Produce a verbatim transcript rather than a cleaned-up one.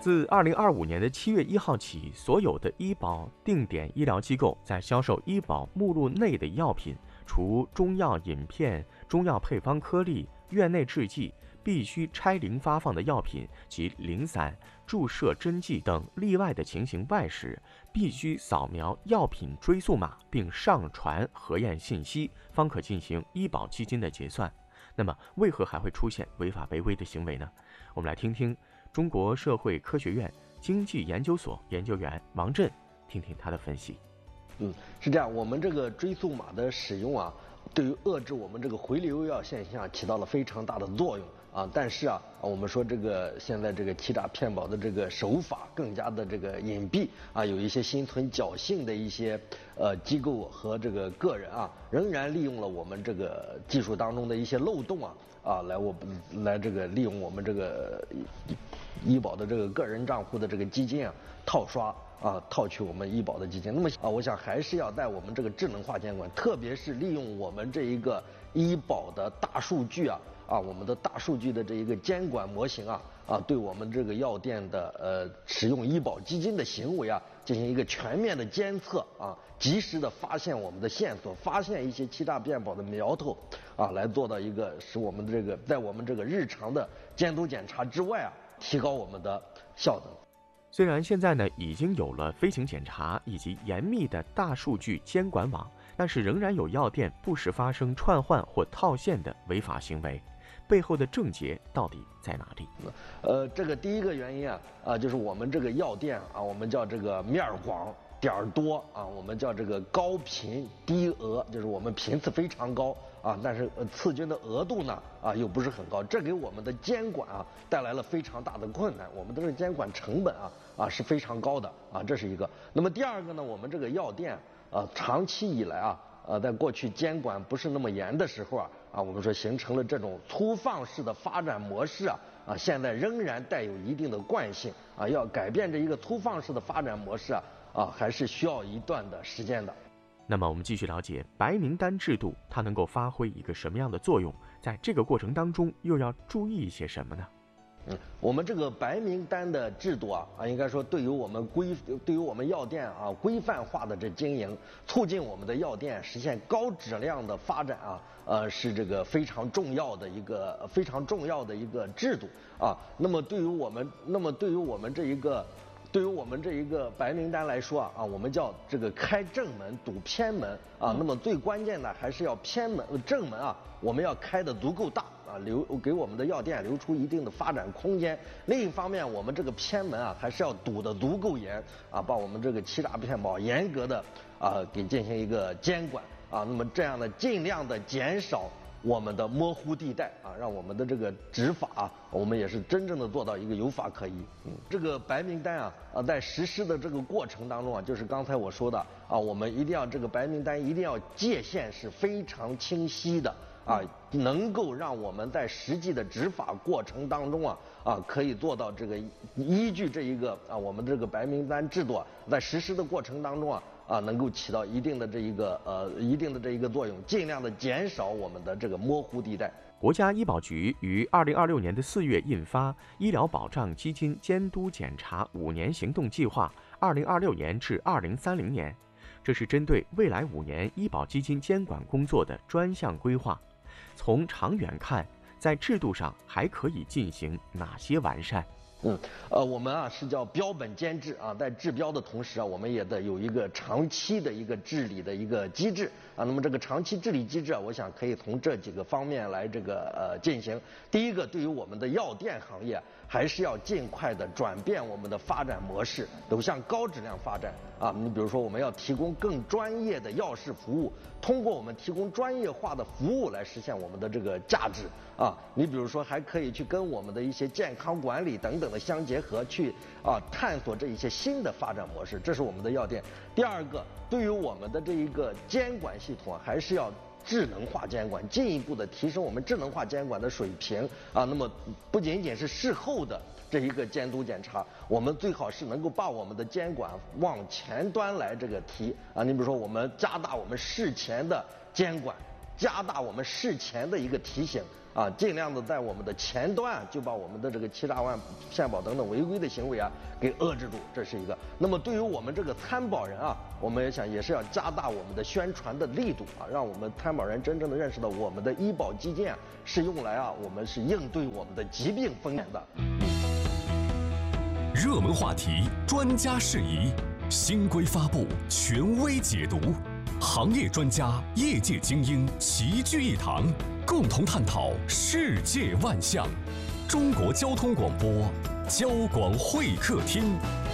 自二零二五年的七月一号起，所有的医保定点医疗机构在销售医保目录内的药品，除中药饮片、中药配方颗粒、院内制剂、必须拆零发放的药品及零散、注射针剂等例外的情形外时，必须扫描药品追溯码并上传核验信息，方可进行医保基金的结算。那么，为何还会出现违法违规的行为呢？我们来听听中国社会科学院经济研究所研究员王震，听听他的分析。 嗯，是这样，我们这个追溯码的使用啊，对于遏制我们这个回流药现象起到了非常大的作用啊。但是啊，我们说这个现在这个欺诈骗保的这个手法更加的这个隐蔽啊，有一些心存侥幸的一些呃机构和这个个人啊，仍然利用了我们这个技术当中的一些漏洞啊啊，来我们来这个利用我们这个医保的这个个人账户的这个基金啊套刷。啊，套取我们医保的基金。那么啊，我想还是要在我们这个智能化监管，特别是利用我们这一个医保的大数据啊啊，我们的大数据的这一个监管模型啊啊，对我们这个药店的呃使用医保基金的行为啊进行一个全面的监测啊，及时的发现我们的线索，发现一些欺诈骗保的苗头啊，来做到一个使我们这个在我们这个日常的监督检查之外啊，提高我们的效能。 虽然现在呢已经有了飞行检查以及严密的大数据监管网，但是仍然有药店不时发生串换或套现的违法行为，背后的症结到底在哪里？ 呃，这个第一个原因啊啊，就是我们这个药店啊，我们叫这个面儿广点儿多啊，我们叫这个高频低额，就是我们频次非常高啊，但是次均的额度呢啊又不是很高，这给我们的监管啊带来了非常大的困难，我们的这个监管成本啊啊是非常高的啊，这是一个。那么第二个呢，我们这个药店啊长期以来啊呃在过去监管不是那么严的时候啊啊我们说形成了这种粗放式的发展模式啊啊现在仍然带有一定的惯性啊，要改变这一个粗放式的发展模式啊啊还是需要一段的时间的。 那么我们继续了解白名单制度，它能够发挥一个什么样的作用？在这个过程当中，又要注意一些什么呢？ 嗯，我们这个白名单的制度啊啊，应该说对于我们规对于我们药店啊规范化的这经营，促进我们的药店实现高质量的发展啊，呃是这个非常重要的一个非常重要的一个制度啊。那么对于我们，那么对于我们这一个。对于我们这一个白名单来说啊，啊，我们叫这个开正门堵偏门啊。那么最关键的还是要偏门正门啊，我们要开得足够大啊，留给我们的药店留出一定的发展空间。另一方面，我们这个偏门啊，还是要堵得足够严啊，把我们这个欺诈骗保严格的啊给进行一个监管啊。那么这样的尽量的减少我们的模糊地带啊，让我们的这个执法啊，我们也是真正的做到一个有法可依。嗯，这个白名单啊，啊，在实施的这个过程当中啊，就是刚才我说的啊，我们一定要这个白名单一定要界限是非常清晰的啊，能够让我们在实际的执法过程当中啊啊，可以做到这个依据这一个啊，我们这个白名单制度啊，在实施的过程当中啊。啊，能够起到一定的这一个呃一定的这一个作用，尽量的减少我们的这个模糊地带。 国家医保局于二零二六年的四月印发《医疗保障基金监督检查五年行动计划（二零二六年至二零三零年）》，这是针对未来五年医保基金监管工作的专项规划。从长远看，在制度上还可以进行哪些完善？ 嗯，呃，我们啊是叫标本兼治啊，在治标的同时啊，我们也得有一个长期的一个治理的一个机制啊。那么这个长期治理机制啊，我想可以从这几个方面来这个呃进行。第一个，对于我们的药店行业，还是要尽快的转变我们的发展模式，走向高质量发展啊。你比如说，我们要提供更专业的药事服务，通过我们提供专业化的服务来实现我们的这个价值啊。你比如说，还可以去跟我们的一些健康管理等等的相结合，去啊探索这一些新的发展模式，这是我们的药店。第二个，对于我们的这一个监管系统啊，还是要智能化监管，进一步的提升我们智能化监管的水平啊。那么不仅仅是事后的这一个监督检查，我们最好是能够把我们的监管往前端来这个提啊。你比如说，我们加大我们事前的监管加大我们事前的一个提醒啊，尽量的在我们的前端就把我们的这个欺诈案、骗保等等违规的行为啊给遏制住，这是一个。那么对于我们这个参保人啊，我们也想也是要加大我们的宣传的力度啊，让我们参保人真正的认识到我们的医保基金啊是用来啊我们是应对我们的疾病风险的。 热门话题，专家释疑，新规发布，权威解读，行业专家、业界精英齐聚一堂，共同探讨世界万象。中国交通广播，交广会客厅。